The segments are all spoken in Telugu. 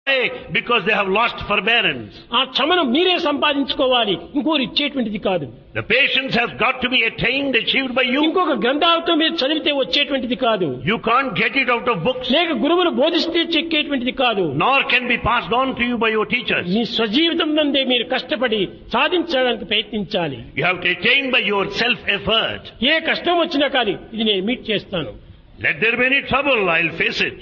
because they have lost forbearance. ఆ క్షమను మీరే సంపాదించుకోవాలి, ఇంకోరు ఇచ్చేటువంటిది కాదు. The patience has got to be attained, achieved by you. ఇంకొక గ్రంథాలతో మీరు చదివితే వచ్చేటువంటిది కాదు. You can't get it out of books, లేక గురువులు బోధిస్తే చెక్కేటువంటిది కాదు. nor can be passed on to you by your teachers. మీ స్వజీవితం నందే మీరు కష్టపడి సాధించడానికి ప్రయత్నించాలి. You have to attain by your self-effort. ఏ కష్టం వచ్చినా కానీ ఇది నేను మీట్ చేస్తాను. Let there be any trouble, I'll face it.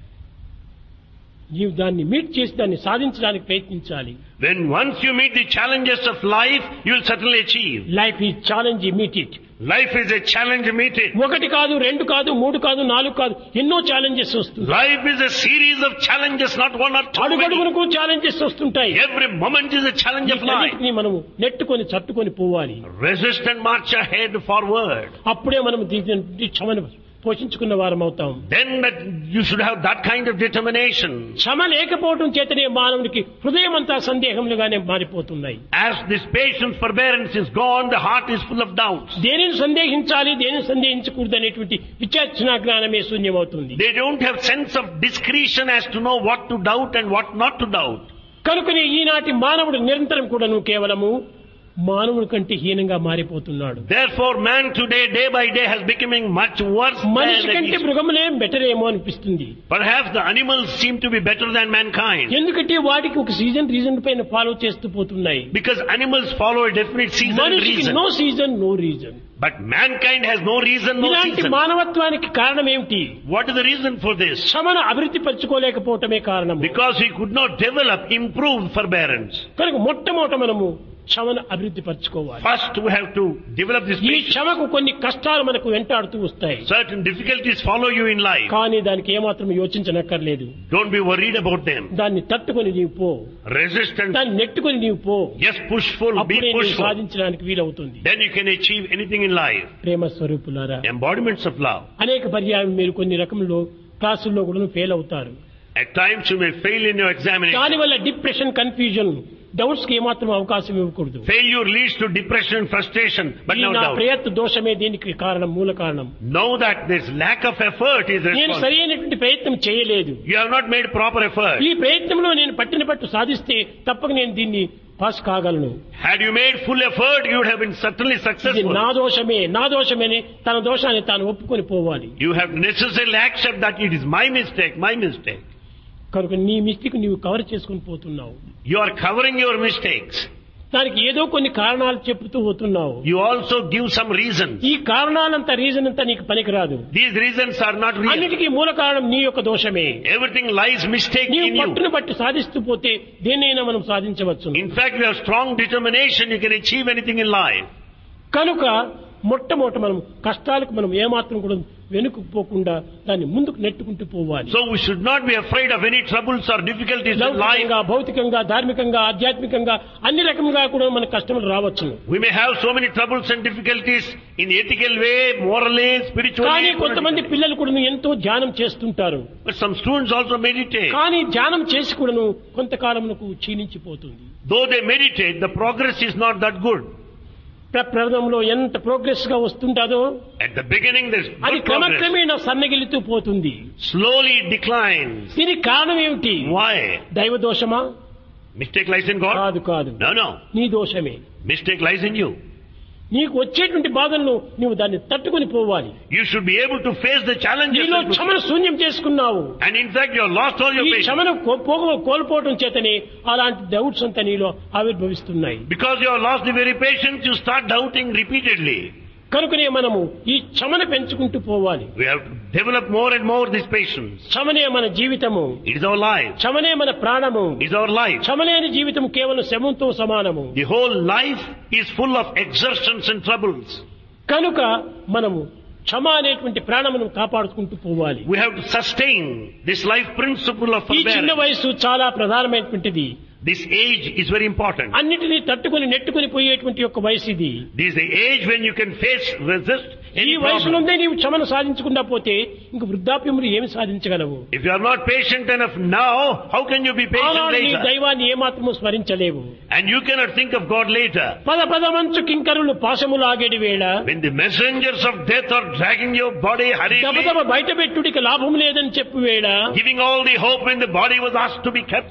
నీవు దాన్ని మీట్ చేసి దాన్ని సాధించడానికి ప్రయత్నించాలి. When once you meet the challenges of life, you will certainly achieve. Life ఈ challenge, meet it. Life is a challenge, meet it. ఒకటి కాదు, రెండు కాదు, మూడు కాదు, నాలుగు కాదు, ఎన్నో ఛాలెంజెస్ వస్తుంది. Life is a series of challenges, not one or two. అడుగడుగునకు challenges వస్తుంటాయి. Every moment is a challenge of life. మనము నెట్టుకొని చట్టుకొని పోవాలి. Resist and march ahead forward. అప్పుడే మనం దీని క్షమను పోషించుకున్న వారం అవుతాం. Then that you should have that kind of determination. క్షమ లేకపోవడం చేతనే మానవునికి హృదయం అంతా సందేహములుగానే మారిపోతున్నాయి. As this patience, forbearance is gone, the heart is full of doubts. దేనిని సందేహించాలి, దేనిని సందేహించకూడదు అనేటువంటి విచక్షణ జ్ఞానమే శూన్యమవుతుంది. They don't have sense of discretion as to know what to doubt and what not to doubt. కనుకనే ఈనాటి మానవుడు నిరంతరం కూడాను కేవలము మానవుడి కంటే హీనంగా మారిపోతున్నాడు. Therefore man today, day by day, has becoming much worse మనిషి than కంటే మృగములే బెటర్ ఏమో అనిపిస్తుంది. perhaps the animals seem to be better than mankind. ఎందుకంటే వాటికి ఒక రీజన్ పైన ఫాలో చేస్తూ పోతున్నాయి. Because animals follow a definite season and మనిషికి reason. No season, no reason. But mankind has no reason, no ఇలాంటి season. మానవత్వానికి కారణం ఏమిటి? What is the reason for this? క్షమను అభివృద్ధి పరచుకోలేకపోవటమే కారణం. Because we could not develop, improve forbearance. కనుక మొట్టమొదట మనము క్షమను అభివృద్ధి పరచుకోవాలి. First we have to develop this ఈ patience. క్షమకు కొన్ని కష్టాలు మనకు వెంటాడుతూ వస్తాయి. Certain difficulties follow you in life. కానీ దానికి ఏమాత్రం యోచించనక్కర్లేదు. Don't be worried about them. దాన్ని తట్టుకొని నీవు పో, Resist and దాన్ని నెట్టుకొని నీవు పో. yes, pushful, be అప్పుడే నీవు pushful. సాధించడానికి వీలవుతుంది. Then you can achieve anything in life. ప్రేమ స్వరూపులారా, Embodiments of love. అనేక పర్యాయం మీరు కొన్ని రకంలో క్లాసుల్లో కూడా ఫెయిల్ అవుతారు. At times you may fail in your examination. దానివల్ల డిప్రెషన్, కన్ఫ్యూజన్, డౌట్స్ కి ఏమాత్రం అవకాశం ఇవ్వకూడదు. Failure leads to depression and frustration, but ఈ no నా doubt. ప్రయత్న దోషమే దీనికి కారణం, మూల కారణం. Know that this lack of effort is నేను responsible. సరైనటువంటి ప్రయత్నం చేయలేదు. You have not made proper effort. ఈ ప్రయత్నంలో నేను పట్టిన పట్టు సాధిస్తే తప్పక నేను దీన్ని pass కాగలను. Had you made full effort, you would have been certainly ఇది successful. నా దోషమే, నా దోషమని తన దోషాన్ని తాను ఒప్పుకొని పోవాలి. You have necessarily accept that it is my mistake, my mistake. కనుక నీ మిస్టేక్ నీవు కవర్ చేసుకుని పోతున్నావు. You are covering your mistakes. దానికి ఏదో కొన్ని కారణాలు చెప్తూ పోతున్నావు. You also give some reasons. ఈ కారణాలంతా రీజన్ అంతా నీకు పనికిరాదు. These reasons are not real. అన్నిటికీ మూల కారణం నీ యొక్క దోషమే. Everything lies mistake నీవు in you. పట్టును బట్టి సాధిస్తూ పోతే దేన్నైనా మనం సాధించవచ్చు. In fact, you have strong determination, you can achieve anything in life. కనుక మొట్టమొదట మనం కష్టాలకు మనం ఏమాత్రం కూడా వెనుకపోకుండా దాన్ని ముందుకు నెట్టుకుంటూ పోవాలి. So we should not be afraid of any troubles or difficulties in life. లౌకికంగా, భౌతికంగా, ధార్మికంగా, ఆధ్యాత్మికంగా అన్ని రకముగా కూడా మన కష్టములు రావచ్చు. We may have so many troubles and difficulties in ethical way, morally, spiritually. కానీ కొంతమంది పిల్లలు కూడా ఎంతో ధ్యానం చేస్తుంటారు. But some students also meditate. కానీ ధ్యానం చేసి కూడాను కొంతకాలమునకు క్షీణించిపోతుంది. Though they meditate, the progress is not that good. ప్రప్రథమంలో ఎంత ప్రోగ్రెస్ గా వస్తుంటాదో At the beginning there is అది good progress. క్రమక్రమేణా సన్నగిలుతూ పోతుంది. Slowly it declines. దీనికి కారణం ఏమిటి? Why? దైవ దోషమా? Mistake lies in God? కాదు కాదు, No, no. నీ దోషమే. Mistake lies in you. నీకు వచ్చేటువంటి బాధలను నువ్వు దాన్ని తట్టుకొని పోవాలి. You should be able to face the challenges. నీలో క్షమను శూన్యం చేసుకున్నావు. And in fact you have lost all your ఈ patience. క్షమను కోల్పోవడం చేతనే అలాంటి డౌట్స్ అంతా నీలో ఆవిర్భవిస్తున్నాయి. Because you have lost the very patience, you start doubting repeatedly. కనుకనే మనము ఈ క్షమను పెంచుకుంటూ పోవాలి. We have to develop more and more this patience. క్షమనే మన జీవితము, It is our life. క్షమనే మన ప్రాణము. It is our life. క్షమలేని జీవితం కేవలం శ్రమంతో సమానము. The whole life is full of exertions and troubles. కనుక మనము క్షమ అనేటువంటి ప్రాణమును కాపాడుకుంటూ పోవాలి. We have to sustain this life principle of ఈ చిన్న forbearance. వయసు చాలా ప్రధానమైనటువంటిది. This age is very important. అన్నిటినీ తట్టుకొని నెట్టుకొని పోయేటువంటి యొక్క వయసు ఇది. This is the age when you can face, resist ఈ any problem. వయసులోనే నీవు క్షమను సాధించకుండా పోతే ఇంక వృద్ధాప్యములు ఏమి సాధించగలవు? If you are not patient enough now, how can you be patient ఆనాడు నీ later? దైవాన్ని ఏమాత్రము స్మరించలేవు. And you cannot think of God later. పద మంచు కింకరులు పాశములాగేడి వేళ When the messengers of death are dragging your body hurriedly, దబదబ బయట పెట్టుడికి లాభం లేదని చెప్పు వేళ giving all the hope when the body was asked to be kept